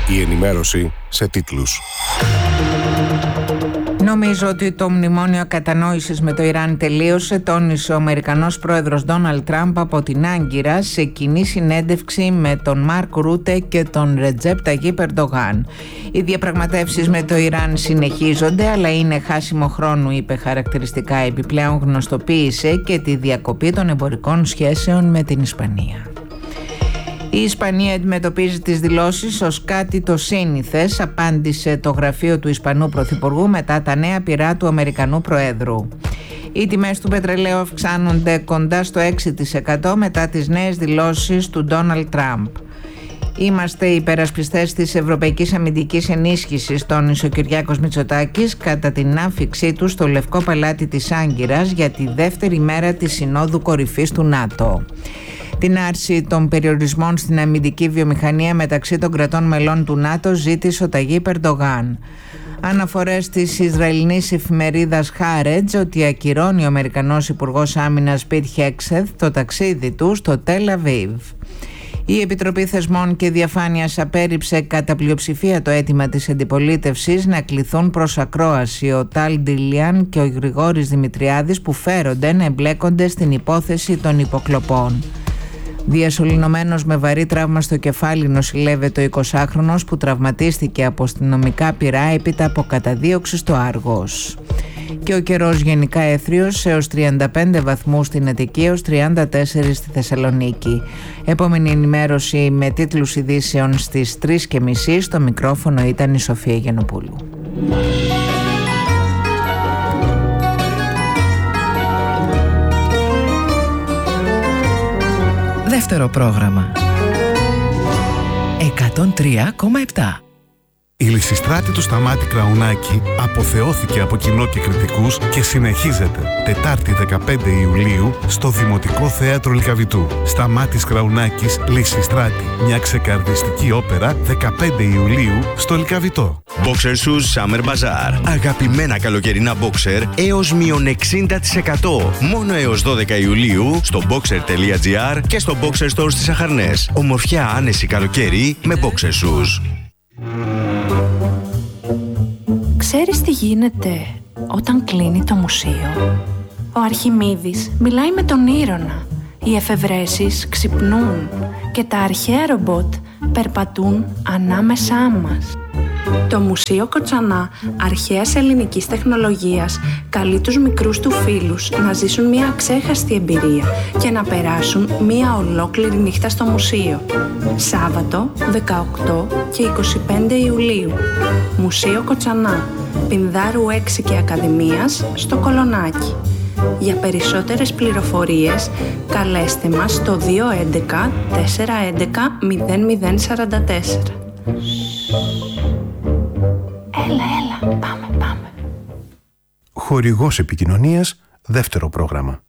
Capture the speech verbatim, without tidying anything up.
Η ενημέρωση σε τίτλους. Νομίζω ότι το μνημόνιο κατανόησης με το Ιράν τελείωσε, τόνισε ο Αμερικανός πρόεδρος Ντόναλντ Τραμπ από την Άγκυρα σε κοινή συνέντευξη με τον Μάρκ Ρούτε και τον Ρετζέπ Ταγίπ Ερντογάν. Οι διαπραγματεύσεις με το Ιράν συνεχίζονται, αλλά είναι χάσιμο χρόνου, είπε χαρακτηριστικά. Επιπλέον γνωστοποίησε και τη διακοπή των εμπορικών σχέσεων με την Ισπανία. Η Ισπανία αντιμετωπίζει τις δηλώσεις ως κάτι το σύνηθες, απάντησε το γραφείο του Ισπανού Πρωθυπουργού μετά τα νέα πειρά του Αμερικανού Προέδρου. Οι τιμές του πετρελαίου αυξάνονται κοντά στο έξι τοις εκατό μετά τις νέες δηλώσεις του Ντόναλντ Τραμπ. Είμαστε υπερασπιστές της Ευρωπαϊκής Αμυντικής Ενίσχυσης, τόνισε ο Κυριάκος Μητσοτάκης κατά την άφιξή του στο Λευκό Παλάτι της Άγκυρας για τη δεύτερη μέρα της Συνόδου Κορυφής του ΝΑΤΟ. Την άρση των περιορισμών στην αμυντική βιομηχανία μεταξύ των κρατών μελών του ΝΑΤΟ ζήτησε ο Ταγίπ Ερντογάν. Αναφορές της Ισραηλινής εφημερίδας Χάρετζ ότι ακυρώνει ο Αμερικανός Υπουργός Άμυνας Πιτ Χέξεθ το ταξίδι του στο Τελ Αβίβ. Η Επιτροπή Θεσμών και Διαφάνειας απέρριψε κατά πλειοψηφία το αίτημα της αντιπολίτευσης να κληθούν προς ακρόαση ο Τάλ Ντίλιαν και ο Γρηγόρης Δημητριάδης που φέρονται να εμπλέκονται στην υπόθεση των υποκλοπών. Διασωληνωμένος με βαρύ τραύμα στο κεφάλι νοσηλεύεται ο εικοσάχρονος που τραυματίστηκε από αστυνομικά πυρά έπειτα από καταδίωξη στο Άργος. Και ο καιρός γενικά έθριος έως τριάντα πέντε βαθμούς στην Αττική έως τριάντα τέσσερα στη Θεσσαλονίκη. Επόμενη ενημέρωση με τίτλους ειδήσεων στις τρεις και μισή. Στο μικρόφωνο ήταν η Σοφία Γενοπούλου. Δεύτερο πρόγραμμα εκατόν τρία κόμμα επτά. Η Λυσιστράτη του Σταμάτη Κραουνάκη αποθεώθηκε από κοινό και κριτικούς και συνεχίζεται Τετάρτη δεκαπέντε Ιουλίου στο Δημοτικό Θέατρο Λυκαβητού. Σταμάτης Κραουνάκης, Λυσιστράτη, μια ξεκαρδιστική όπερα δεκαπέντε Ιουλίου στο Λυκαβητό. Boxer Shoes Summer Bazaar. Αγαπημένα καλοκαιρινά boxer έως μείον εξήντα τοις εκατό. Μόνο έως δώδεκα Ιουλίου στο boxer τελεία gr και στο Boxer Store στις Αχαρνές. Ομορφιά άνεση καλοκαίρι με Boxer Shoes. Ξέρεις τι γίνεται όταν κλείνει το μουσείο? Ο Αρχιμίδης μιλάει με τον Ήρωνα. Οι εφευρέσεις ξυπνούν και τα αρχαία ρομπότ περπατούν ανάμεσά μας. Το Μουσείο Κοτσανά Αρχαίας Ελληνικής Τεχνολογίας καλεί τους μικρούς του φίλους να ζήσουν μια αξέχαστη εμπειρία και να περάσουν μια ολόκληρη νύχτα στο μουσείο. Σάββατο δεκαοκτώ και είκοσι πέντε Ιουλίου. Μουσείο Κοτσανά, Πινδάρου έξι και Ακαδημίας στο Κολονάκι. Για περισσότερες πληροφορίες καλέστε μας στο δύο έντεκα τετρακόσια έντεκα μηδέν μηδέν σαράντα τέσσερα. Έλα, έλα, πάμε, πάμε. Χορηγός επικοινωνίας, δεύτερο πρόγραμμα.